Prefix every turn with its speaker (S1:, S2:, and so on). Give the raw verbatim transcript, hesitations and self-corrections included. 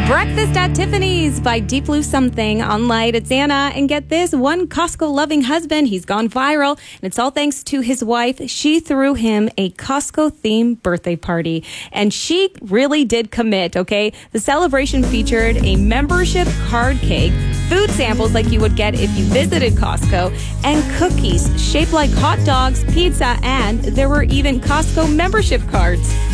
S1: Breakfast at Tiffany's by Deep Blue Something on Light. It's Anna. And get this, one Costco-loving husband, he's gone viral. And it's all thanks to his wife. She threw him a Costco-themed birthday party. And she really did commit, okay? The celebration featured a membership card cake, food samples like you would get if you visited Costco, and cookies shaped like hot dogs, pizza, and there were even Costco membership cards.